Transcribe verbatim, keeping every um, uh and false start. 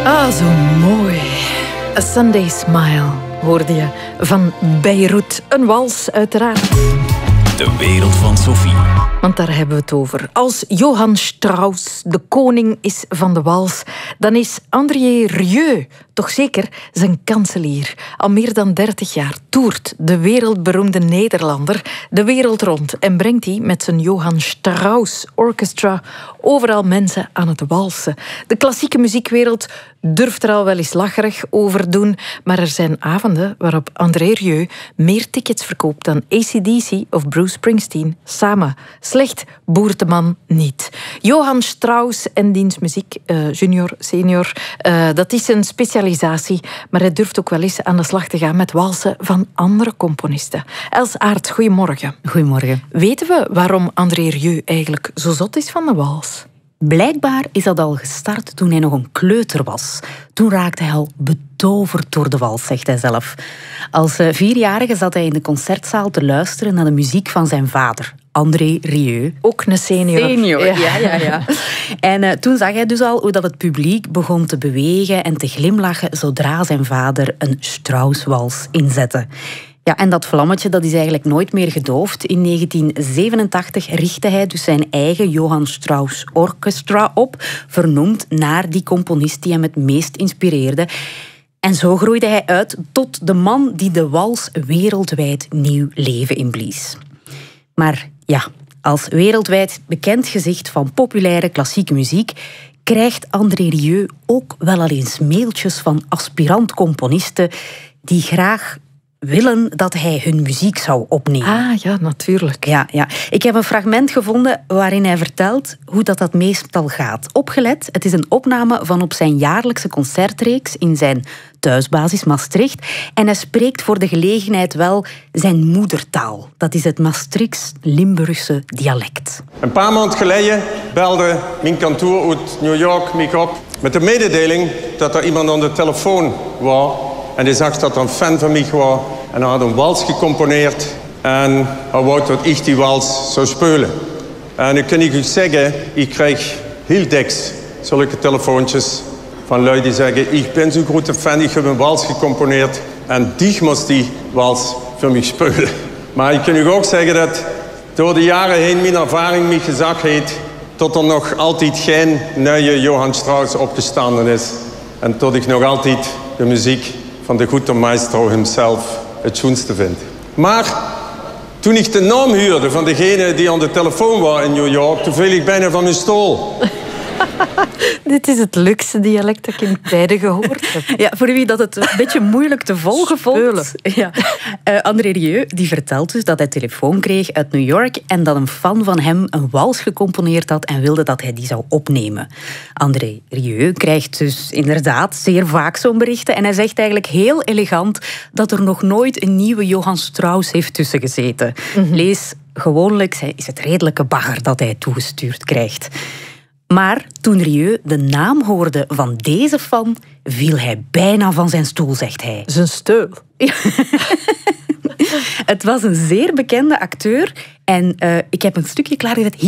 Ah, zo mooi. A Sunday Smile hoorde je van Beirut. Een wals, uiteraard. De wereld van Sophie. Want daar hebben we het over. Als Johann Strauss de koning is van de wals, dan is André Rieu toch zeker zijn kanselier. Al meer dan dertig jaar toert de wereldberoemde Nederlander de wereld rond en brengt hij met zijn Johann Strauss Orchestra overal mensen aan het walsen. De klassieke muziekwereld durft er al wel eens lacherig over doen, maar er zijn avonden waarop André Rieu meer tickets verkoopt dan A C D C of Bruce Springsteen samen. Slecht boert de man niet. Johann Strauss en diens muziek, uh, junior, senior, uh, dat is een specialisatie, maar hij durft ook wel eens aan de slag te gaan met walsen van andere componisten. Els Aert, goedemorgen. Goedemorgen. Weten we waarom André Rieu eigenlijk zo zot is van de wals? Blijkbaar is dat al gestart toen hij nog een kleuter was. Toen raakte hij al betoverd door de wals, zegt hij zelf. Als vierjarige zat hij in de concertzaal te luisteren naar de muziek van zijn vader, André Rieu. Ook een senior. Senior, ja, ja, ja. ja. En uh, toen zag hij dus al hoe dat het publiek begon te bewegen en te glimlachen zodra zijn vader een Strauss-wals inzette. Ja, en dat vlammetje dat is eigenlijk nooit meer gedoofd. In negentien zevenentachtig richtte hij dus zijn eigen Johann Strauss Orchestra op, vernoemd naar die componist die hem het meest inspireerde. En zo groeide hij uit tot de man die de wals wereldwijd nieuw leven inblies. Maar ja, als wereldwijd bekend gezicht van populaire klassieke muziek krijgt André Rieu ook wel al eens mailtjes van aspirant-componisten die graag willen dat hij hun muziek zou opnemen. Ah, ja, natuurlijk. Ja, ja. Ik heb een fragment gevonden waarin hij vertelt hoe dat, dat meestal gaat. Opgelet, het is een opname van op zijn jaarlijkse concertreeks in zijn thuisbasis Maastricht. En hij spreekt voor de gelegenheid wel zijn moedertaal. Dat is het Maastrichts-Limburgse dialect. Een paar maanden geleden belde mijn kantoor uit New York mij op met de mededeling dat er iemand aan de telefoon was. En die zag dat er een fan van mij was. En hij had een wals gecomponeerd. En hij wou dat ik die wals zou spelen. En ik kan ik u zeggen, ik krijg heel dikwijls zulke telefoontjes van lui die zeggen, ik ben zo'n grote fan, ik heb een wals gecomponeerd. En die moest die wals voor mij spelen. Maar ik kan u ook zeggen dat door de jaren heen mijn ervaring mij gezegd heeft tot er nog altijd geen nieuwe Johann Strauss opgestanden is. En tot ik nog altijd de muziek van de goede maestro himself het schoonste vind. Maar toen ik de naam huurde van degene die aan de telefoon was in New York, toen viel ik bijna van mijn stoel. Dit is het leukste dialect dat ik in tijden gehoord heb. Ja, voor wie dat het een beetje moeilijk te volgen vond. Ja. Uh, André Rieu die vertelt dus dat hij telefoon kreeg uit New York en dat een fan van hem een wals gecomponeerd had en wilde dat hij die zou opnemen. André Rieu krijgt dus inderdaad zeer vaak zo'n berichten en hij zegt eigenlijk heel elegant dat er nog nooit een nieuwe Johann Strauss heeft tussen gezeten. Mm-hmm. Lees, gewoonlijk is het redelijke bagger dat hij toegestuurd krijgt. Maar toen Rieu de naam hoorde van deze fan, viel hij bijna van zijn stoel, zegt hij. Zijn steul. Het was een zeer bekende acteur en uh, ik heb een stukje klaargezet.